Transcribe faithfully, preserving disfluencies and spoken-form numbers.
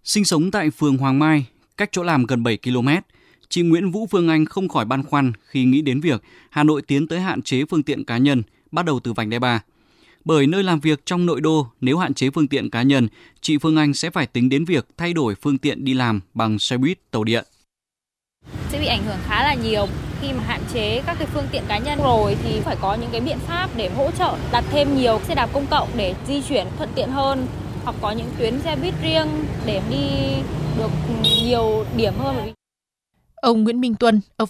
Sinh sống tại phường Hoàng Mai, cách chỗ làm gần bảy ki lô mét, chị Nguyễn Vũ Phương Anh không khỏi băn khoăn khi nghĩ đến việc Hà Nội tiến tới hạn chế phương tiện cá nhân bắt đầu từ vành đai ba. Bởi nơi làm việc trong nội đô, nếu hạn chế phương tiện cá nhân, chị Phương Anh sẽ phải tính đến việc thay đổi phương tiện đi làm bằng xe buýt, tàu điện. Sẽ bị ảnh hưởng khá là nhiều. Khi mà hạn chế các cái phương tiện cá nhân rồi thì phải có những cái biện pháp để hỗ trợ đặt thêm nhiều xe đạp công cộng để di chuyển thuận tiện hơn, hoặc có những tuyến xe buýt riêng để đi được nhiều điểm hơn. Ông Nguyễn Minh Tuân, ở